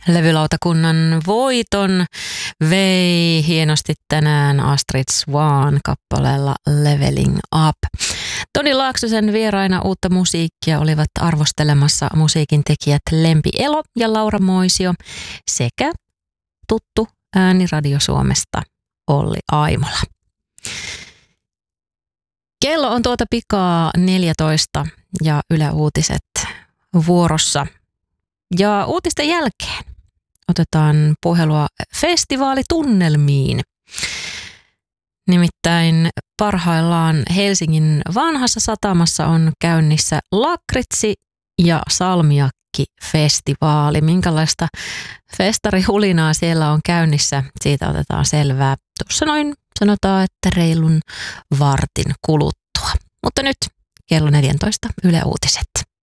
levylautakunnan voiton vei hienosti tänään Astrid Swan kappaleella Leveling Up. Toni Laaksosen vieraina uutta musiikkia olivat arvostelemassa musiikin tekijät Lempi Elo ja Laura Moisio sekä tuttu ääni Radio Suomesta Olli Aimola. Kello on tuota pikaa 14 ja Yle Uutiset vuorossa. Ja uutisten jälkeen otetaan puhelua festivaalitunnelmiin. Nimittäin parhaillaan Helsingin vanhassa satamassa on käynnissä lakritsi- ja salmiakki-festivaali. Minkälaista festarihulinaa siellä on käynnissä, siitä otetaan selvää. Tuossa noin sanotaan, että reilun vartin kuluttua. Mutta nyt kello 14 Yle Uutiset.